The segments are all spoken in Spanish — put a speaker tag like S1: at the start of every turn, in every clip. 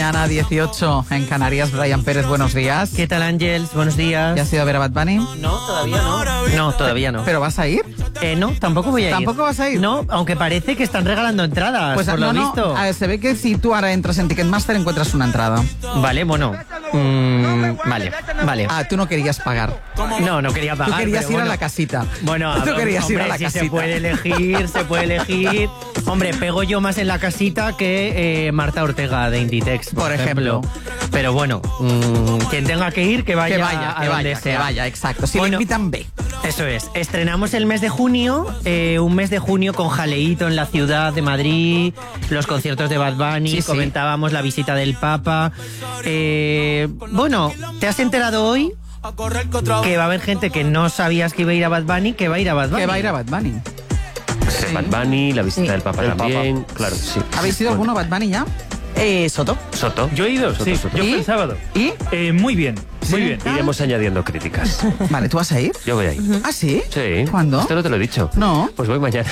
S1: Mañana 18 en Canarias. Brian Pérez, buenos días.
S2: ¿Qué tal, Ángels? Buenos días.
S1: ¿Ya has ido a ver a Bad Bunny?
S2: No, todavía no. No, todavía no.
S1: ¿Pero vas a ir?
S2: No, tampoco voy a ir.
S1: ¿Tampoco vas a ir?
S2: No, aunque parece que están regalando entradas,
S1: Pues
S2: por lo visto.
S1: Se ve que si tú ahora entras en Ticketmaster encuentras una entrada.
S2: Vale, bueno. Vale.
S1: Ah, tú no querías pagar.
S2: No quería pagar.
S1: Tú querías ir
S2: bueno.
S1: a la casita.
S2: Bueno,
S1: tú querías ir a la
S2: si
S1: casita.
S2: se puede elegir. Hombre, pego yo más en la casita que Marta Ortega de Inditex, por ejemplo. Pero bueno, quien tenga que ir, que vaya a donde sea.
S1: Que vaya, exacto. Si
S2: bueno,
S1: le invitan, ve.
S2: Eso es. Estrenamos el mes de junio, un mes de junio con jaleíto en la ciudad de Madrid, los conciertos de Bad Bunny, comentábamos la visita del Papa. Bueno, ¿te has enterado hoy que va a haber gente que no sabías que iba a ir a Bad Bunny, que va a ir a Bad Bunny?
S1: Que va a ir a Bad Bunny.
S3: Sí. Bad Bunny, la visita del Papa también. Claro, sí.
S1: ¿Habéis ido alguno a Bad Bunny ya?
S3: Soto.
S4: Yo he ido, sí. Yo fui el sábado.
S1: ¿Y?
S4: Muy bien, muy bien.
S3: Iremos añadiendo críticas.
S1: Vale, ¿tú vas a ir?
S3: Yo voy a ir.
S1: ¿Ah, sí?
S3: Sí.
S1: ¿Cuándo?
S3: Esto no te lo he dicho.
S1: No.
S3: Pues voy mañana.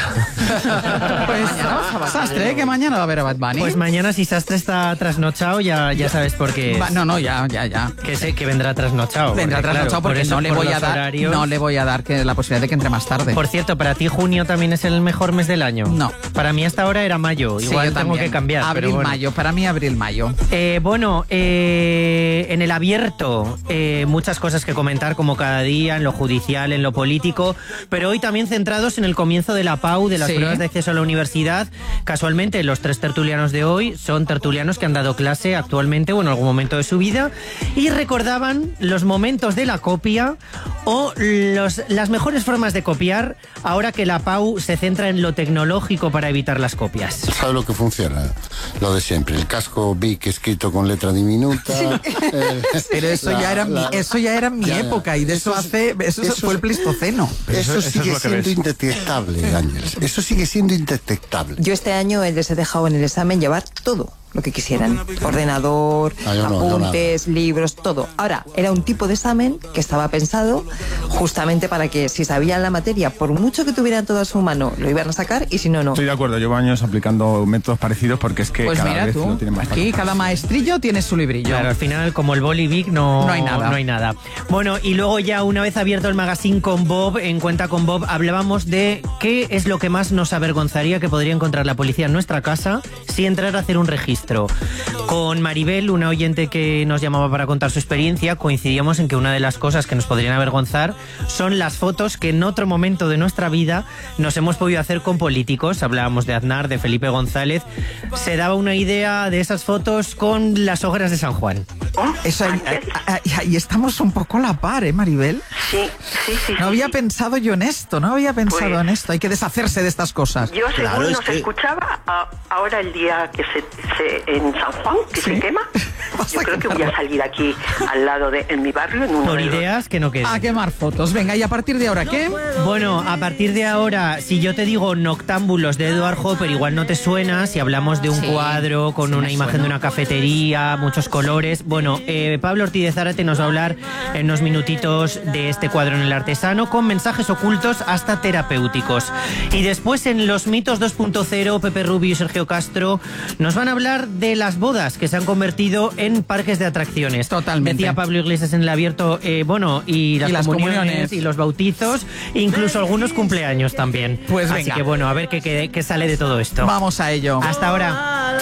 S1: Pues, Sastre, que mañana va a ver a Bad Bunny.
S2: Pues mañana, si Sastre está trasnochado, ya sabes por qué.
S1: Ya.
S2: Que sé que vendrá trasnochado.
S1: Vendrá trasnochado porque
S2: no le
S1: voy a dar la posibilidad de que entre más tarde.
S2: Por cierto, ¿para ti junio también es el mejor mes del año?
S1: No.
S2: Para mí hasta ahora era mayo. Igual tengo que cambiar.
S1: Abril-mayo. Para mí abril-mayo.
S2: En el abierto, muchas cosas que comentar como cada día, en lo judicial, en lo político, pero hoy también centrados en el comienzo de la PAU, de las pruebas de acceso a la universidad. Casualmente, los 3 tertulianos de hoy son tertulianos que han dado clase actualmente o en algún momento de su vida y recordaban los momentos de la copia o las mejores formas de copiar ahora que la PAU se centra en lo tecnológico para evitar las copias.
S5: ¿Sabe lo que funciona? Lo de siempre, el casco Bic escrito con letra diminuta.
S1: Pero eso ya era mi época y eso fue el Pleistoceno.
S5: Eso sigue siendo indetectable, Ángeles. Eso sigue siendo indetectable.
S6: Yo este año les he dejado en el examen llevar todo lo que quisieran. Ordenador, apuntes, libros, todo. Ahora, era un tipo de examen que estaba pensado justamente para que si sabían la materia, por mucho que tuvieran todo a su mano, lo iban a sacar y si no, no.
S4: Estoy de acuerdo, llevo años aplicando métodos parecidos porque es que
S1: pues
S4: cada
S1: mira
S4: vez
S1: tú,
S4: lo tienen más
S1: aquí
S4: fácil.
S1: cada maestrillo tiene su librillo.
S2: Claro, al final, como el boli Vic, no hay nada. Bueno, y luego ya una vez abierto el magazine con Bob, en Cuenta con Bob, hablábamos de qué es lo que más nos avergonzaría que podría encontrar la policía en nuestra casa si entrara a hacer un registro. Con Maribel, una oyente que nos llamaba para contar su experiencia, coincidíamos en que una de las cosas que nos podrían avergonzar son las fotos que en otro momento de nuestra vida nos hemos podido hacer con políticos. Hablábamos de Aznar, de Felipe González. Se daba una idea de esas fotos con las hogueras de San Juan.
S1: Y estamos un poco a la par, Maribel?
S7: Sí.
S1: No había pensado yo en esto, en esto. Hay que deshacerse de estas cosas.
S7: Yo según nos escuchaba, ahora el día que en San Juan, que se quema, yo creo que voy a salir aquí al lado en mi barrio.
S2: Por ideas que no queden.
S1: A quemar fotos. Venga, ¿y a partir de ahora qué?
S2: Bueno, a partir de ahora, si yo te digo Noctámbulos de Edward Hopper, igual no te suena. Si hablamos de un cuadro con una imagen de una cafetería, muchos colores. Bueno, Pablo Ortiz de Zárate nos va a hablar en unos minutitos de este cuadro en el Artesano, con mensajes ocultos hasta terapéuticos. Y después en Los Mitos 2.0, Pepe Rubio y Sergio Castro nos van a hablar de las bodas que se han convertido en parques de atracciones.
S1: Totalmente.
S2: Decía Pablo Iglesias en el abierto, y las comuniones y los bautizos, incluso algunos cumpleaños también.
S1: Pues
S2: así
S1: venga.
S2: que bueno, a ver qué sale de todo esto.
S1: Vamos a ello.
S2: Hasta ahora.